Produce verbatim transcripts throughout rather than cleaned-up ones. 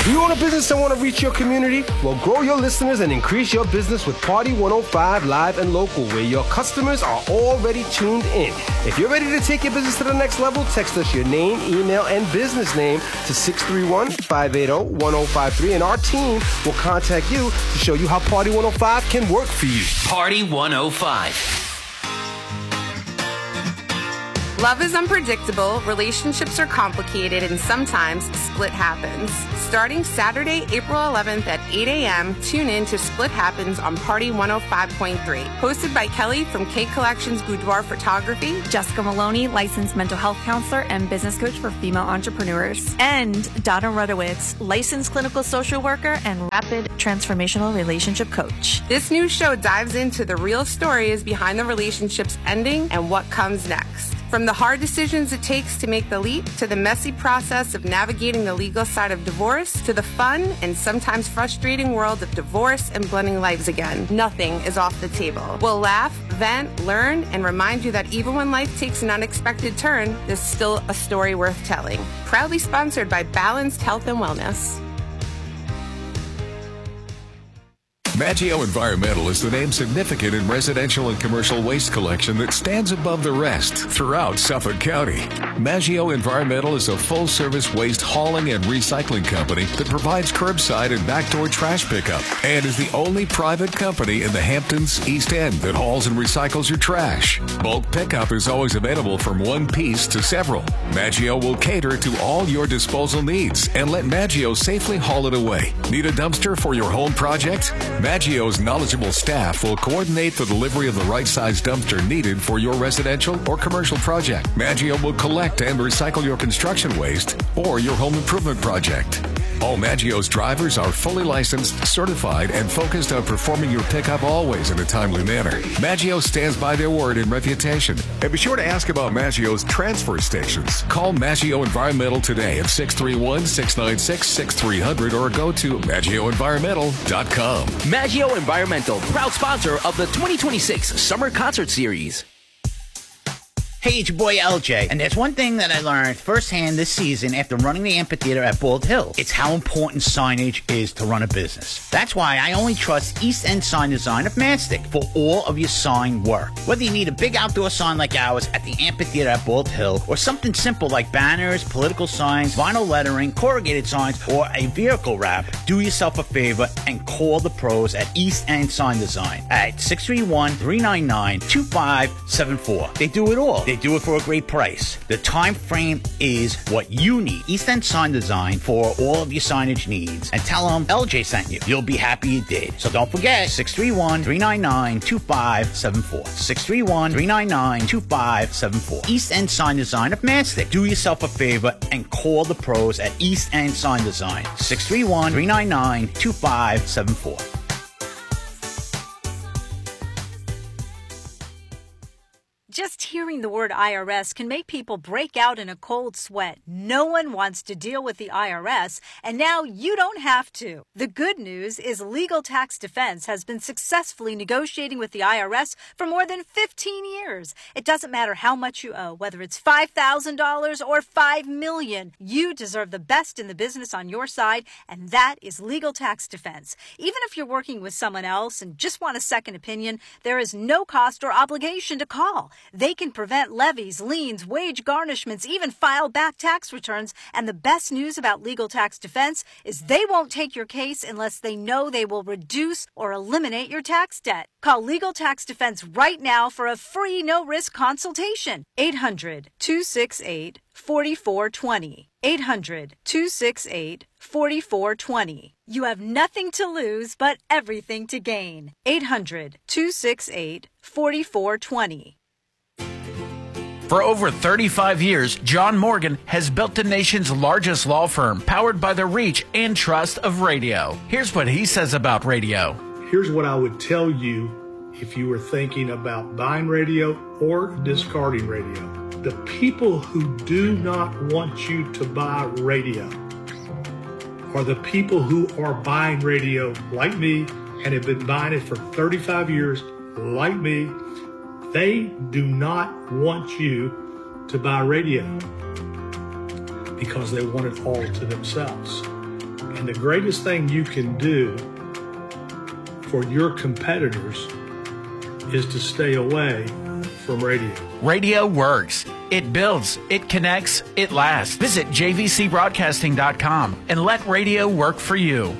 Do you own a business and want to reach your community? Well, grow your listeners and increase your business with Party one oh five Live and Local, where your customers are already tuned in. If you're ready to take your business to the next level, text us your name, email, and business name to six three one, five eight zero, one zero five three, and our team will contact you to show you how Party one oh five can work for you. Party one oh five. Love is unpredictable, relationships are complicated, and sometimes split happens. Starting Saturday, April eleventh at eight a.m., tune in to Split Happens on Party one oh five point three. Hosted by Kelly from K Collections Boudoir Photography, Jessica Maloney, licensed mental health counselor and business coach for female entrepreneurs, and Donna Rudowitz, licensed clinical social worker and rapid transformational relationship coach. This new show dives into the real stories behind the relationships ending and what comes next. From the hard decisions it takes to make the leap, to the messy process of navigating the legal side of divorce, to the fun and sometimes frustrating world of divorce and blending lives again, nothing is off the table. We'll laugh, vent, learn, and remind you that even when life takes an unexpected turn, there's still a story worth telling. Proudly sponsored by Balanced Health and Wellness. Maggio Environmental is the name significant in residential and commercial waste collection that stands above the rest throughout Suffolk County. Maggio Environmental is a full-service waste hauling and recycling company that provides curbside and backdoor trash pickup and is the only private company in the Hamptons East End that hauls and recycles your trash. Bulk pickup is always available from one piece to several. Maggio will cater to all your disposal needs and let Maggio safely haul it away. Need a dumpster for your home project? Maggio's knowledgeable staff will coordinate the delivery of the right size dumpster needed for your residential or commercial project. Maggio will collect and recycle your construction waste or your home improvement project. All Maggio's drivers are fully licensed, certified, and focused on performing your pickup always in a timely manner. Maggio stands by their word and reputation. And be sure to ask about Maggio's transfer stations. Call Maggio Environmental today at six three one, six nine six, six three zero zero or go to maggio environmental dot com. Maggio Environmental, proud sponsor of the twenty twenty-six Summer Concert Series. Hey, it's your boy L J, and there's one thing that I learned firsthand this season after running the amphitheater at Bald Hill. It's how important signage is to run a business. That's why I only trust East End Sign Design of Mastic for all of your sign work. Whether you need a big outdoor sign like ours at the amphitheater at Bald Hill, or something simple like banners, political signs, vinyl lettering, corrugated signs, or a vehicle wrap, do yourself a favor and call the pros at East End Sign Design at six three one, three nine nine, two five seven four. They do it all. They do it for a great price. The time frame is what you need. East End Sign Design for all of your signage needs. And tell them L J sent you. You'll be happy you did. So don't forget, six three one, three nine nine, two five seven four. six three one, three nine nine, two five seven four. East End Sign Design of Mastic. Do yourself a favor and call the pros at East End Sign Design. six three one, three nine nine, two five seven four. Just hearing the word I R S can make people break out in a cold sweat. No one wants to deal with the I R S, and now you don't have to. The good news is Legal Tax Defense has been successfully negotiating with the I R S for more than fifteen years. It doesn't matter how much you owe, whether it's five thousand dollars or five million dollars. You deserve the best in the business on your side, and that is Legal Tax Defense. Even if you're working with someone else and just want a second opinion, there is no cost or obligation to call. They can prevent levies, liens, wage garnishments, even file back tax returns. And the best news about Legal Tax Defense is they won't take your case unless they know they will reduce or eliminate your tax debt. Call Legal Tax Defense right now for a free no-risk consultation. eight hundred, two six eight, four four two zero. eight hundred, two six eight, four four two zero. You have nothing to lose but everything to gain. eight hundred, two six eight, four four two zero. For over thirty-five years, John Morgan has built the nation's largest law firm, powered by the reach and trust of radio. Here's what he says about radio. Here's what I would tell you if you were thinking about buying radio or discarding radio. The people who do not want you to buy radio are the people who are buying radio like me and have been buying it for thirty-five years like me. They do not want you to buy radio because they want it all to themselves. And the greatest thing you can do for your competitors is to stay away from radio. Radio works. It builds, it connects, it lasts. Visit j v c broadcasting dot com and let radio work for you.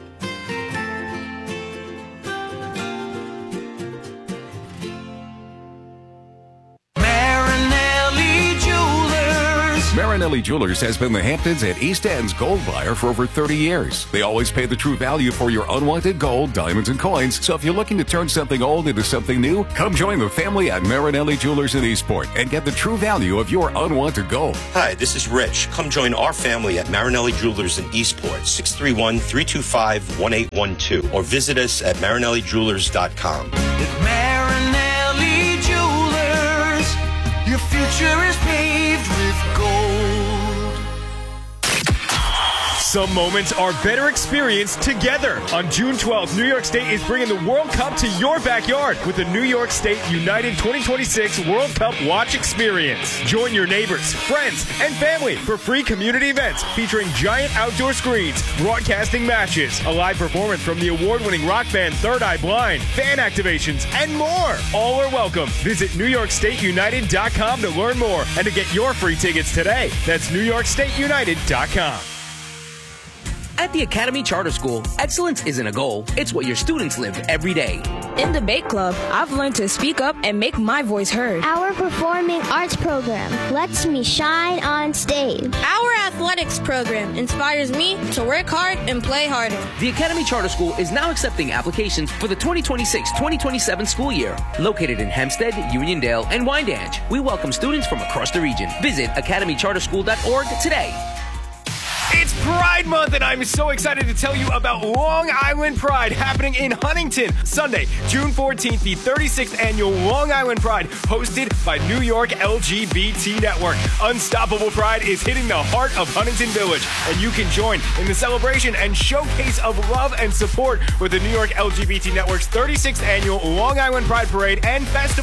Marinelli Jewelers has been the Hamptons and East End's gold buyer for over thirty years. They always pay the true value for your unwanted gold, diamonds, and coins. So if you're looking to turn something old into something new, come join the family at Marinelli Jewelers in Eastport and get the true value of your unwanted gold. Hi, this is Rich. Come join our family at Marinelli Jewelers in Eastport, six three one, three two five, one eight one two, or visit us at marinelli jewelers dot com. At Marinelli Jewelers, your future is paved with gold. Some moments are better experienced together. On June twelfth, New York State is bringing the World Cup to your backyard with the New York State United twenty twenty-six World Cup Watch Experience. Join your neighbors, friends, and family for free community events featuring giant outdoor screens, broadcasting matches, a live performance from the award-winning rock band Third Eye Blind, fan activations, and more. All are welcome. Visit new york state united dot com to learn more and to get your free tickets today. That's new york state united dot com. At the Academy Charter School, excellence isn't a goal, it's what your students live every day. In the Bake Club, I've learned to speak up and make my voice heard. Our performing arts program lets me shine on stage. Our athletics program inspires me to work hard and play harder. The Academy Charter School is now accepting applications for the twenty twenty-six twenty twenty-seven school year. Located in Hempstead, Uniondale, and Wyandanch, we welcome students from across the region. Visit academy charter school dot org today. It's Pride Month, and I'm so excited to tell you about Long Island Pride happening in Huntington. Sunday, June fourteenth, the thirty-sixth Annual Long Island Pride, hosted by New York L G B T Network. Unstoppable Pride is hitting the heart of Huntington Village, and you can join in the celebration and showcase of love and support with the New York L G B T Network's thirty-sixth Annual Long Island Pride Parade and Festival.